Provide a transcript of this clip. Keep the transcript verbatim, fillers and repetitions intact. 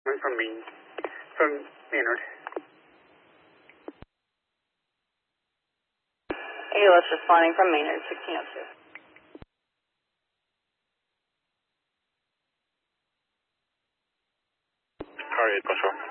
from Main, from Maynard. A U S responding from Maynard, sixteen oh two. Car eight, control.